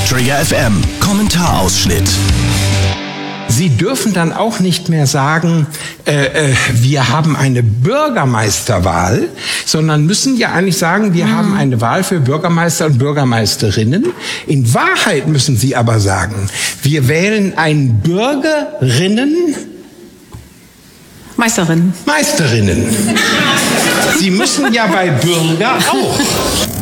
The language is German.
Trigger FM, Kommentarausschnitt. Sie dürfen dann auch nicht mehr sagen, wir haben eine Bürgermeisterwahl, sondern müssen ja eigentlich sagen, wir haben eine Wahl für Bürgermeister und Bürgermeisterinnen. In Wahrheit müssen Sie aber sagen, wir wählen ein Meisterinnen. Meisterinnen. Sie müssen ja bei Bürger auch.